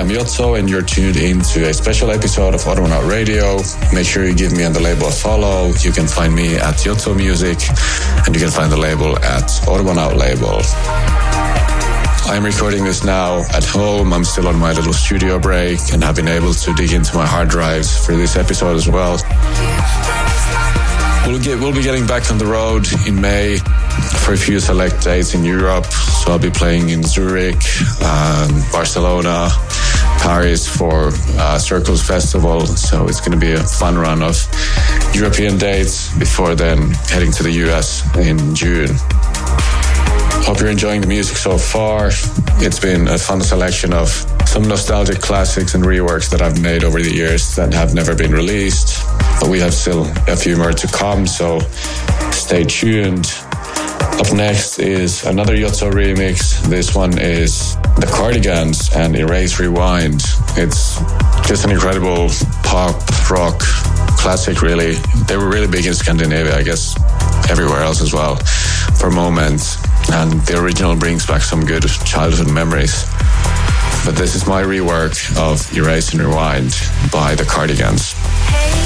I'm Yotso, and you're tuned into a special episode of Odd One Out Radio. Make sure you give me on the label a follow. You can find me at Yotso Music, and you can find the label at Odd One Out Label. I'm recording this now at home. I'm still on my little studio break and have been able to dig into my hard drives for this episode as well. We'll be getting back on the road in May for a few select dates in Europe. So I'll be playing in Zurich, Barcelona, Paris for Circles Festival. So it's going to be a fun run of European dates before then heading to the US in June. Hope you're enjoying the music so far. It's been a fun selection of some nostalgic classics and reworks that I've made over the years that have never been released. But we have still a few more to come, so stay tuned. Up next is another Yotso remix. This one is The Cardigans and Erase Rewind. It's just an incredible pop, rock classic, really. They were really big in Scandinavia, I guess everywhere else as well, for a moment. And the original brings back some good childhood memories. But this is my rework of Erase and Rewind by The Cardigans. Hey.